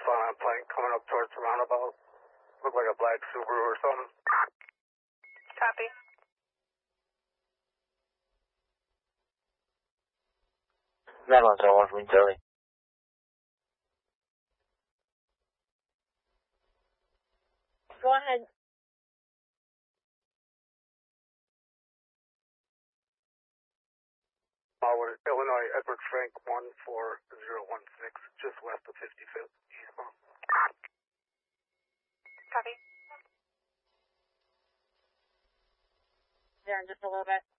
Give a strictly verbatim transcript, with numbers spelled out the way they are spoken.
saw a plane coming up towards the roundabout. Looked like a black Subaru or something. Copy. nine one zero one from Charlie. Go ahead. Howard, Illinois, Edward Frank one four zero one six, just west of fifty-fifth. Copy. There in just a little bit.